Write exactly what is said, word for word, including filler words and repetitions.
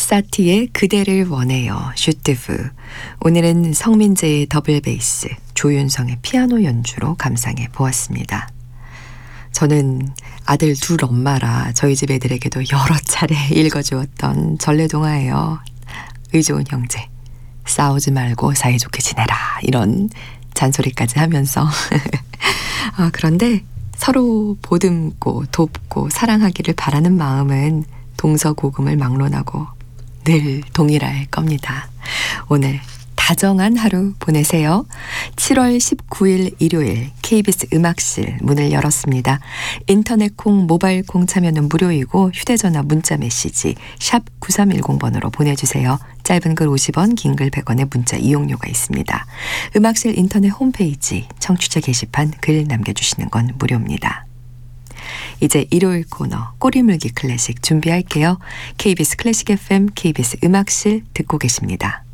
사티의 그대를 원해요. 슈트브. 오늘은 성민재의 더블 베이스, 조윤성의 피아노 연주로 감상해 보았습니다. 저는 아들 둘 엄마라 저희 집 애들에게도 여러 차례 읽어주었던 전래동화예요. 의좋은 형제, 싸우지 말고 사이좋게 지내라, 이런 잔소리까지 하면서 아, 그런데 서로 보듬고 돕고 사랑하기를 바라는 마음은 동서고금을 막론하고 늘 동일할 겁니다. 오늘 다정한 하루 보내세요. 칠월 십구일 일요일 케이비에스 음악실 문을 열었습니다. 인터넷 콩, 모바일 콩 참여는 무료이고 휴대전화 문자 메시지 샵 구삼일공 번으로 보내주세요. 짧은 글 오십 원, 긴 글 백 원의 문자 이용료가 있습니다. 음악실 인터넷 홈페이지 청취자 게시판 글 남겨주시는 건 무료입니다. 이제 일요일 코너 꼬리물기 클래식 준비할게요. 케이비에스 클래식 에프엠, 케이비에스 음악실 듣고 계십니다.